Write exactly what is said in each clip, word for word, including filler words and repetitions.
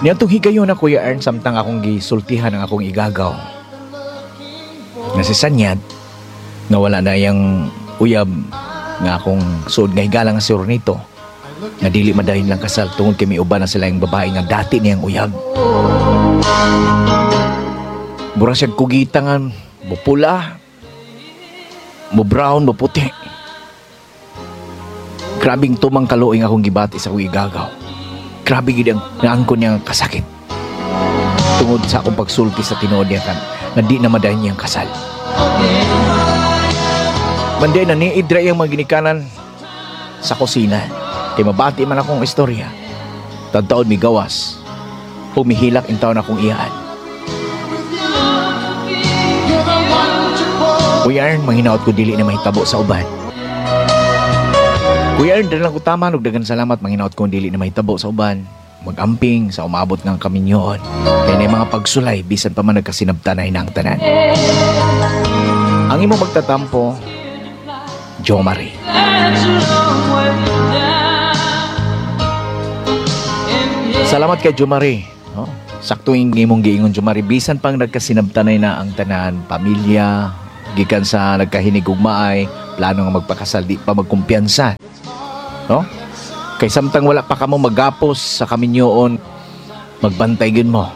Niyatong higayon na Kuya Ern samtang akong gisultihan ang akong igagaw. Nga si Sanyat, nga wala na yung uyab nga akong suod nga higala nga si Ronito, nga dili madahin lang kasal tungod kay may uban na sila yung babae nga dati niyang uyab. Mura siyang kugita nga mupula, mu-brown, muputi. Grabing tumang kaluoy nga akong gibati sa akong igagaw. Grabe gid ang naangkon niyang kasakit. Tungod sa akong pagsulti sa tinuod niya kan, nga di na madahin niyang kasal. Manday na niidra yung mga ginikanan sa kusina. Kay mabati man akong istorya. Tagtaon mi gawas. Humihilak in taon akong iyaan. Kuya Ern, manghinaot ko dili na mahitabo sa uban. Kuya Ern, dala lang ko tama. Nagdagan salamat, manghinaot ko dili na mahitabo sa uban. Magamping sa umabot ng kaminyoon. Kaya na yung mga pagsulay, bisan pa man nagkasinabta na hinang tanan. Ang imo magtatampo, Jo Marie. Salamat kay Jo Marie. No? Sakto yung imong giingon, Jo Marie. Bisan pang nagkasinabtanay na ang tanan, pamilya, gikan sa nagkahinigugmaay, plano nga magpakasal, di pa magkumpiyansa. No? Kay samtang wala pa kamo magapos sa kaminyoon, magbantay gid mo.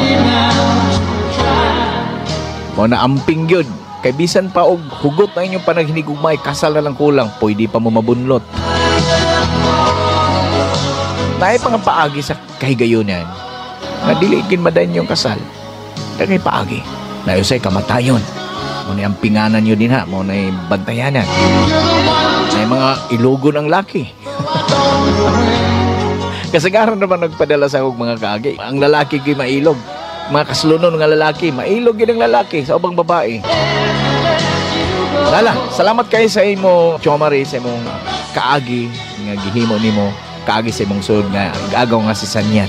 Mo na amping gyud. Kay bisan pa og hugot na inyong panaghinigugmay, kasal na lang kulang, pwede pa mo mabunlot. Naay pa nga paagi sa kahigayonan, nga dili gid madayon yung kasal. Dagay paagi. Nayusay kamatayon. Mo na ang pinganan nyo din ha, mo na bantayanan. May mga ilugon ang laki. Kasagaran naman nagpadala sa akong mga kaagi. Ang lalaki kay mailog. Mga kaslunon nga lalaki, mailog yun ang lalaki sa ubang babae. Lala, salamat kayo sa imo, Jo Marie, sa imong kaagi nga gihimo nimo, kaagi sa imong sud nga gagaw nga si Sanyat.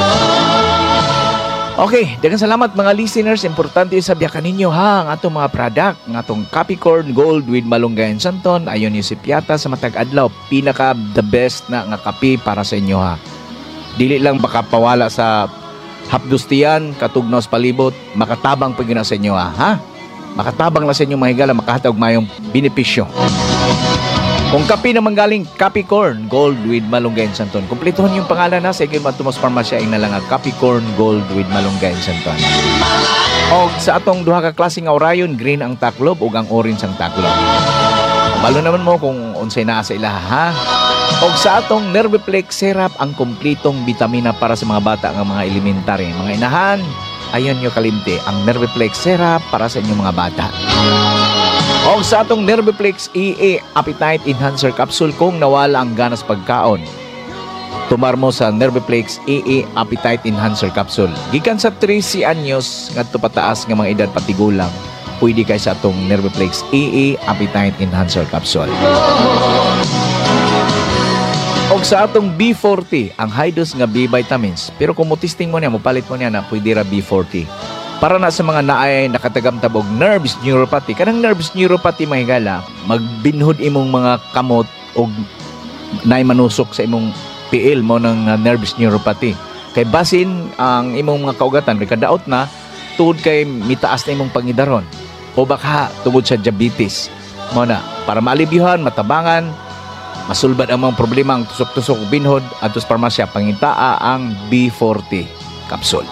Okay, daghang salamat mga listeners. Importante yung sabyakan ninyo ha, ang atong mga product, ang atong Capricorn Gold with Malunggay and Santon. Ayon yung si Piata sa matag adlaw, pinaka the best na nga kape para sa inyo ha. Dili lang baka pawala sa hapdustiyan, katugnos palibot, makatabang pag sa inyo ha, ha? Makatabang na sa inyo mga higala, makahatag mayong benepisyo. Kung kape naman galing Capricorn Gold with Malunggay and Santon, kumplituhan yung pangalan na sa Igil Matumos Pharmacia ay nalang Capricorn Gold with Malunggay and Santon. O sa atong duha ka klase nga orayon, green ang taklob ug ang orange ang taklob. Balo naman mo kung unsay naa sa ilaha ha. O sa atong Nerviplex Syrup, ang kumplitong bitamina para sa mga bata nga mga elementary. Mga inahan, ayon nyo kalimti, ang Nerviplex Syrup para sa inyong mga bata. O sa atong Nerviplex E A Appetite Enhancer Capsule kung nawala ang ganas pagkaon. Tumar mo sa Nerviplex E A Appetite Enhancer Capsule. Gikan sa thirty anyos ngadto pataas nga mga edad patigulang, pwede kay sa atong Nerviplex E A Appetite Enhancer Capsule. O sa atong B forty, ang high dose nga B vitamins. Pero kung mo testing mo niya, mo palit mo niya na pwede ra B forty. Para na sa mga naay nakatagamtabog nerves neuropathy. Kanang nerves neuropathy mahigala, magbinhod imong mga kamot o naay manusok sa imong P L mo ng uh, nerves neuropathy. Kay basin ang imong mga kaugatan, may kadaot na, tungod kay mitaas na imong pangidaron. O baka tungod sa diabetes. Mo na, para maalibyuhan, matabangan, masulbad ang mga problema ang tusok-tusok binhod at sa parmasya, pangitaa ang B forty capsule.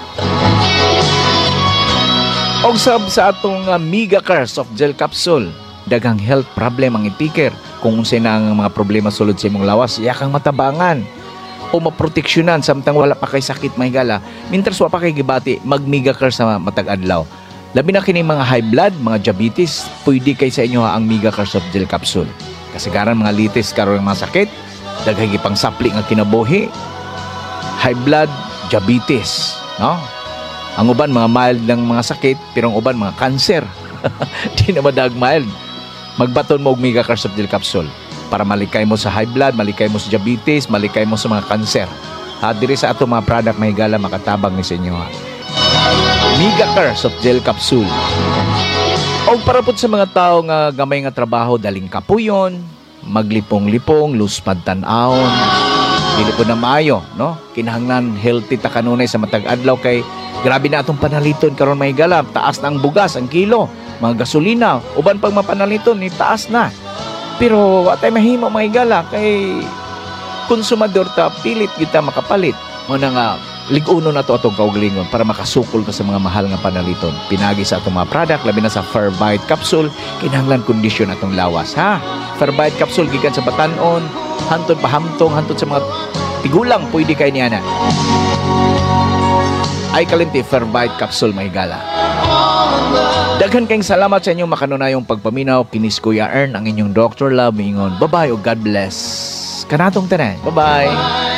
Og sab sa atong uh, Mega Car Soft Gel Capsule, daghang health problem ang ipikir. Kung unsay na ang mga problema sulod sa imong lawas, yakang matabangan o maproteksyonan samtang wala pa kay sakit mahigala. Mintras wa pa kay gibati, mag Mega Car sa matag adlaw. Labi na kining mga high blood, mga diabetes, pwede kay sa inyo ha, ang Mega Car Soft Gel Capsule. Kasagaran mga litis karon mga sakit, daghang gipang sapli nga kinabuhi, high blood, diabetes, no? Ang uban mga mild ng mga sakit, pero ang uban mga cancer. Di na madag mild. Magbaton mo og Mega Car Soft Gel Capsule para malikay mo sa high blood, malikay mo sa diabetes, malikay mo sa mga cancer. Ha, diri sa ato mga product mahigala makatabang ni sa inyo ha. Mega Car Soft Gel Capsule. O para po sa mga tao nga gamay nga trabaho, daling kapuyon, maglipong-lipong, luspad tan-awon, dili po na maayo, no? Kinahanglan healthy ta kanunay sa matag adlaw kay grabe na atong panaliton karon may higala, taas na ang bugas, ang kilo, mga gasolina, uban pag mapanaliton ni taas na. Pero wa tay mahimo mga higala kay konsumador ta pilit kita makapalit. Mo na nga lig-uno na to atong kaugalingon para makasukol ka sa mga mahal nga panaliton. Pinagi sa atong mga product labi na sa Fairvite capsule, kinahanglan kondisyon atong lawas ha. Fairvite capsule gikan sa batan-on, hantod pahamtong, hantod sa mga tigulang pwede kay niya na. Ay kalimti Fairvite capsule mahigala. Daghan kayong salamat sa inyong makanunayong pagpaminaw. Kinis Kuya Ern, ang inyong Doctor Love, ingon bye-bye o God bless kanatong tanan. Bye-bye.